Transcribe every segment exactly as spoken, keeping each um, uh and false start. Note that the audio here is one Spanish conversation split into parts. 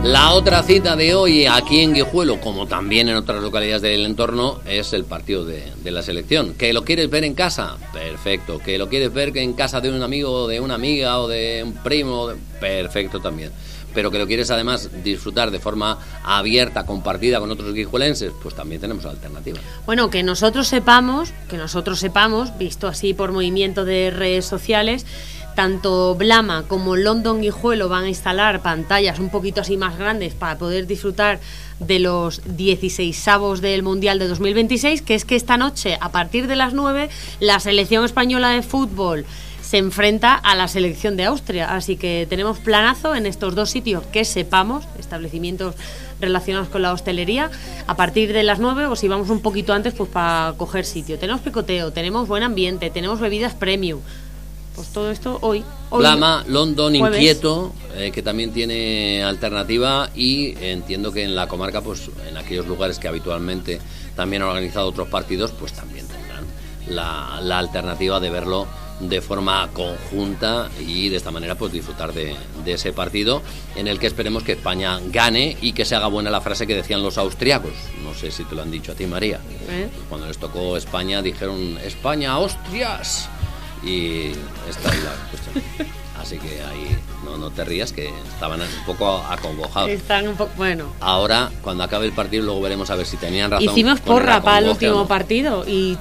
La otra cita de hoy aquí en Guijuelo, como también en otras localidades del entorno, es el partido de, de la selección. ¿Que lo quieres ver en casa? Perfecto. ¿Que lo quieres ver en casa de un amigo, o de una amiga o de un primo? Perfecto también. Pero que lo quieres además disfrutar de forma abierta, compartida con otros guijuelenses, pues también tenemos alternativas. Bueno, que nosotros sepamos, que nosotros sepamos, visto así por movimiento de redes sociales, tanto Blama como London Guijuelo van a instalar pantallas un poquito así más grandes para poder disfrutar de los dieciseisavos del Mundial de dos mil veintiséis, que es que esta noche, a partir de las nueve, la selección española de fútbol se enfrenta a la selección de Austria, así que tenemos planazo en estos dos sitios que sepamos, establecimientos relacionados con la hostelería, a partir de las nueve, o si vamos un poquito antes, pues para coger sitio. Tenemos picoteo, tenemos buen ambiente, tenemos bebidas premium. Pues todo esto hoy. hoy Blama, London, jueves. Inquieto, eh, que también tiene alternativa, y entiendo que en la comarca, pues en aquellos lugares que habitualmente también han organizado otros partidos, pues también tendrán la, la alternativa de verlo de forma conjunta y de esta manera pues disfrutar de, de ese partido en el que esperemos que España gane y que se haga buena la frase que decían los austriacos. No sé si te lo han dicho a ti, María. ¿Eh? Cuando les tocó España dijeron España, Austrias, y está ahí la cuestión. Así que ahí no, no te rías, que estaban un poco acongojados. Están un poco, bueno. Ahora, cuando acabe el partido, luego veremos a ver si tenían razón. Hicimos porra para el último no. partido y,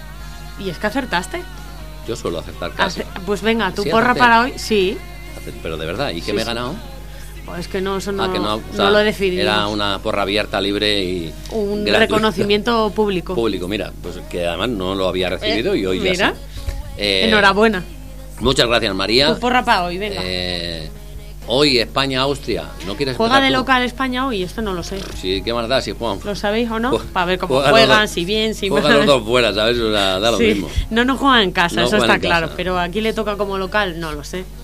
y es que acertaste. Yo suelo acertar casi. Hace, pues venga, tu ¿Sí, porra acerté? Para hoy, sí. Pero de verdad, ¿y qué Sí, me he sí. ganado? Pues es que no, eso no, Ah, que no, o sea, no lo he decidido. Era una porra abierta, libre y un gratuita. reconocimiento público. Público, mira, pues que además no lo había recibido Eh, y hoy mira. ya sí. Eh, Enhorabuena. Muchas gracias, María. Tu porra para hoy, venga. Eh, hoy España-Austria. ¿No quieres ¿Juega empezar de tú? local España hoy? Esto no lo sé. Sí, ¿qué más da si juegan? ¿Lo sabéis o no? Ju- Para ver cómo juegan juegan, los dos- si bien, si Juegan mal. los dos fuera, ¿sabes? O sea, da lo Sí. mismo. No nos juegan en casa, No eso juegan está en claro. casa. Pero aquí le toca como local, no lo sé.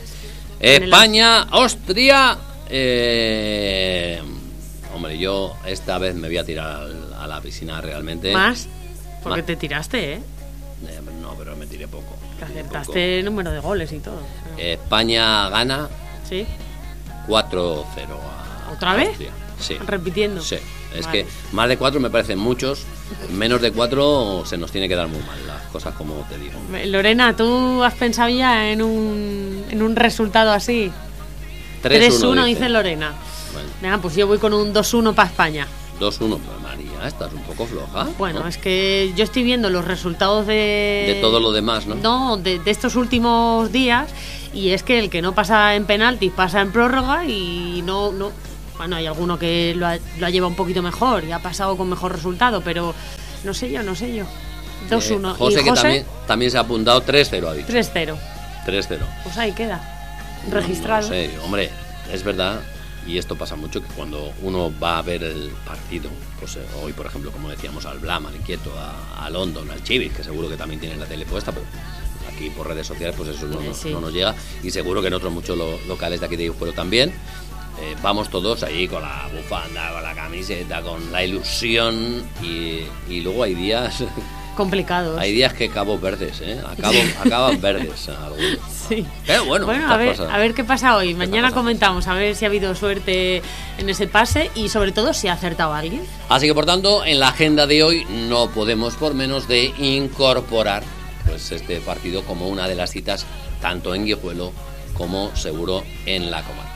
España, Austria. Eh, hombre, yo esta vez me voy a tirar al- a la piscina realmente. Más, porque Más. te tiraste, ¿eh? Eh, no, pero me tiré poco. Que me tiré acertaste el número de goles y todo. poco. España gana ¿Sí? cuatro cero a ¿Otra vez? Austria. Sí. Repitiendo. Sí. Es Vale. que más de cuatro me parecen muchos, menos de cuatro se nos tiene que dar muy mal, las cosas como te digo. Lorena, ¿tú has pensado ya en un, en un resultado así? tres uno dice Lorena. Bueno, Venga, pues yo voy con un dos uno para España. dos uno, pues María, estás un poco floja. Bueno, ¿no? es que yo estoy viendo los resultados de... De todo lo demás, ¿no? No, de, de estos últimos días, y es que el que no pasa en penaltis pasa en prórroga y no... no bueno, hay alguno que lo ha, lo ha llevado un poquito mejor y ha pasado con mejor resultado, pero no sé yo, no sé yo. dos uno. Eh, José, y que José, también, también se ha apuntado tres cero, ha dicho. tres cero. tres cero. Pues ahí queda, No, registrado. No, sé, hombre, es verdad, y esto pasa mucho, que cuando uno va a ver el partido, pues eh, hoy, por ejemplo, como decíamos, al Blama, al Inquieto, a, a London, al Chivir, que seguro que también tienen la tele puesta, pero aquí por redes sociales pues eso no, Eh, nos- sí. no nos llega, y seguro que en otros muchos lo- locales de aquí de Guijuelo también. Eh, vamos todos ahí con la bufanda, con la camiseta, con la ilusión, y, y luego hay días... Complicados. Hay días que acabo verdes, ¿eh? Acabo, acaban verdes algunos. Sí. Pero bueno, Bueno, estas a ver, cosas. a ver qué pasa hoy. Mañana cosas. comentamos a ver si ha habido suerte en ese pase y sobre todo si ha acertado alguien. Así que por tanto, en la agenda de hoy no podemos por menos de incorporar pues este partido como una de las citas tanto en Guijuelo como seguro en la comarca.